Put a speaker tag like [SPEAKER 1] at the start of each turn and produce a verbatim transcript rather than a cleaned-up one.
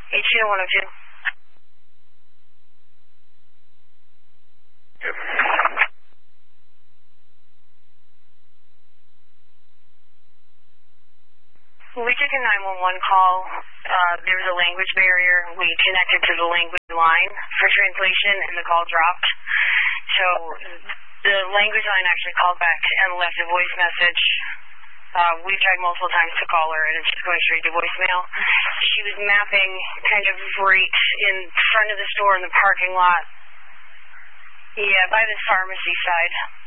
[SPEAKER 1] eight two one oh two.
[SPEAKER 2] Yep.
[SPEAKER 1] We took a nine one one call. Uh, there was a language barrier. We connected to the language line for translation, and the call dropped. So the language line actually called back and left a voice message. Uh, we tried multiple times to call her, and it's just going straight to voicemail. She was mapping kind of right in front of the store in the parking lot. Yeah, by the pharmacy side.